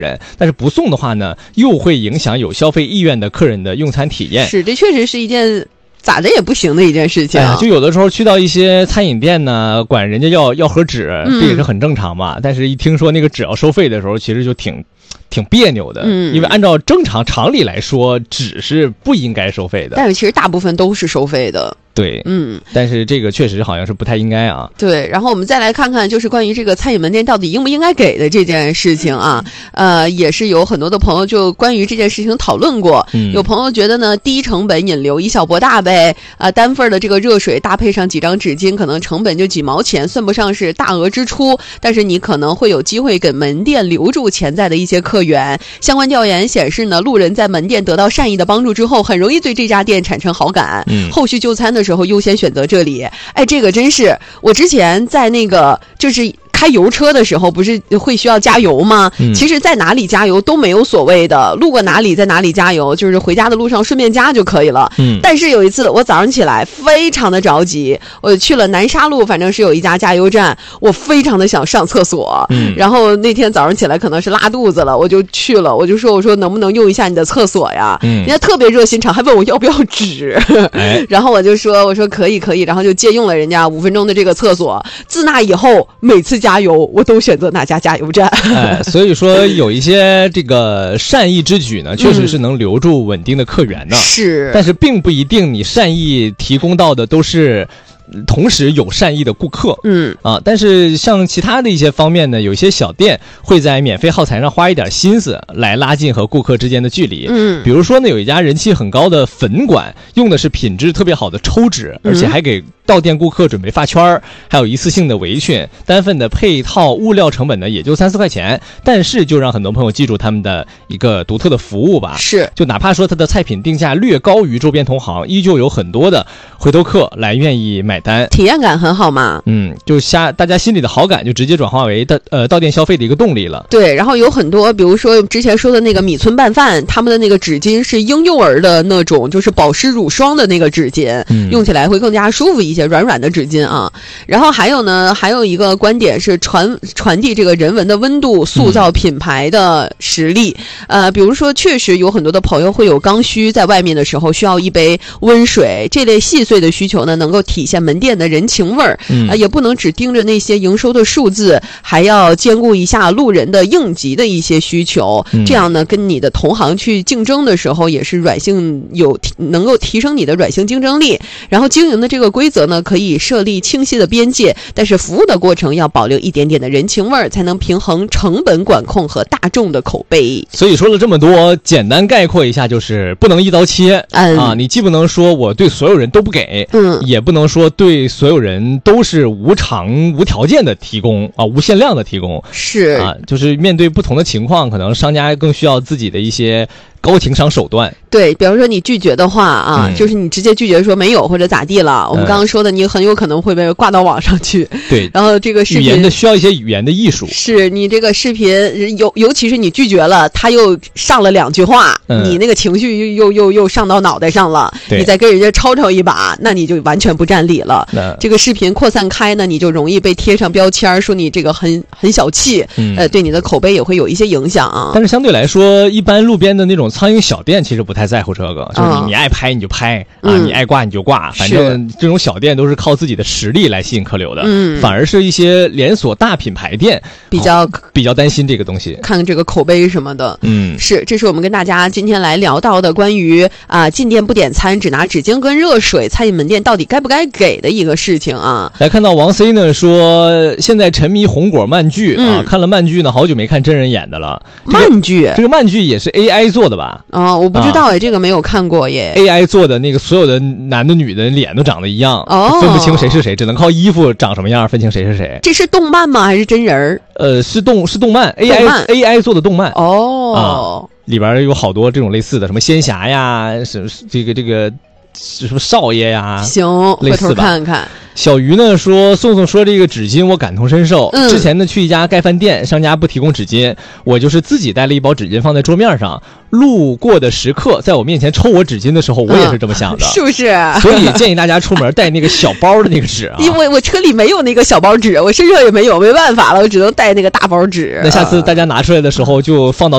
人，但是不送的话呢，又会影响有消费意愿的客人的用餐体验。 是，这确实是一件咋的也不行的一件事情。 就有的时候去到一些餐饮店呢，管人家要盒纸，这也是很正常嘛。但是一听说那个纸要收费的时候，其实就挺别扭的。因为按照正常常理来说，纸是不应该收费的。 但是其实大部分都是收费的。 对，但是这个确实好像是不太应该啊。 对，然后我们再来看看，就是关于这个餐饮门店到底应不应该给的这件事情啊，也是有很多的朋友就关于这件事情讨论过。有朋友觉得呢，低成本引流以小博大呗，单份的这个热水搭配上几张纸巾，可能成本就几毛钱，算不上是大额支出，但是你可能会有机会给门店留住潜在的一些客源。相关调研显示呢，路人在门店得到善意的帮助之后，很容易对这家店产生好感，后续就餐的时候优先选择这里。这个真是我之前在那个就是开油车的时候不是会需要加油吗？其实在哪里加油都没有所谓的，路过哪里在哪里加油，就是回家的路上顺便加就可以了。但是有一次我早上起来非常的着急，我去了南沙路，反正是有一家加油站，我非常的想上厕所，然后那天早上起来可能是拉肚子了，我就去了，我说能不能用一下你的厕所呀？人家特别热心肠，还问我要不要纸，然后我说可以，然后就借用了人家5分钟的这个厕所。自那以后每次加油我都选择哪家加油站。 所以说有一些这个善意之举呢，确实是能留住稳定的客源的。是，但是并不一定你善意提供到的都是同时有善意的顾客。但是像其他的一些方面呢，有些小店会在免费耗材上花一点心思来拉近和顾客之间的距离。比如说呢，有一家人气很高的粉馆，用的是品质特别好的抽纸，而且还给到店顾客准备发圈，还有一次性的围裙，单份的配套物料成本呢也就3-4块钱，但是就让很多朋友记住他们的一个独特的服务吧。是，就哪怕说它的菜品定价略高于周边同行，依旧有很多的回头客来愿意买单， 体验感很好嘛。 就大家心里的好感就直接转化为到店消费的一个动力了。 对，然后有很多比如说之前说的那个米村拌饭，他们的那个纸巾是婴幼儿的那种就是保湿乳霜的那个纸巾，用起来会更加舒服一些，软软的纸巾啊。然后还有一个观点是传递这个人文的温度，塑造品牌的实力。比如说确实有很多的朋友会有刚需，在外面的时候需要一杯温水，这类细碎的需求呢，能够体现门店的人情味儿。也不能只盯着那些营收的数字，还要兼顾一下路人的应急的一些需求。这样呢，跟你的同行去竞争的时候，也是能够提升你的软性竞争力。然后经营的这个规则呢，可以设立清晰的边界，但是服务的过程要保留一点点的人情味儿，才能平衡成本管控和大众的口碑。 所以说了这么多，简单概括一下就是不能一刀切。你既不能说我对所有人都不给，也不能说对所有人都是无偿无条件的提供无限量的提供。是就是面对不同的情况，可能商家更需要自己的一些高情商手段。 对，比方说你拒绝的话就是你直接拒绝说没有或者咋地了，我们刚刚说的你很有可能会被挂到网上去。对，然后这个视频需要一些语言的艺术。 是你这个视频尤其是你拒绝了，他又上了2句话，你那个情绪又上到脑袋上了，你再跟人家吵一把，那你就完全不占理了。这个视频扩散开呢，你就容易被贴上标签，说你这个很小气，对你的口碑也会有一些影响啊。 但是相对来说，一般路边的那种苍蝇小店其实不太在乎这个，就是你爱拍你就拍你爱挂你就挂，反正这种小店都是靠自己的实力来吸引客流的。反而是一些连锁大品牌店比较担心这个东西， 看这个口碑什么的。这是我们跟大家今天来聊到的关于进店不点餐只拿纸巾跟热水，餐饮门店到底该不该给的一个事情啊。 来看到王 C 呢说，现在沉迷红果漫剧看了漫剧呢，好久没看真人演的了。 漫剧这个漫剧也是 AI 做的吧？ 我不知道这个没有看过耶。 AI 做的那个所有的男的女的脸都长得一样，分不清谁是谁，只能靠衣服长什么样分清谁是谁。 这是动漫吗？还是真人？ 是动漫 AI 做的动漫。里边有好多这种类似的，什么仙侠呀，这个什么少爷呀， 行，回头看看。 小鱼呢说，宋说这个纸巾我感同身受。之前呢去一家盖饭店，商家不提供纸巾，我就是自己带了一包纸巾放在桌面上，路过的食客在我面前抽我纸巾的时候，我也是这么想的， 是不是？ 所以建议大家出门带那个小包的那个纸因为我车里没有那个小包纸，我身上也没有，没办法了，我只能带那个大包纸。 那下次大家拿出来的时候就放到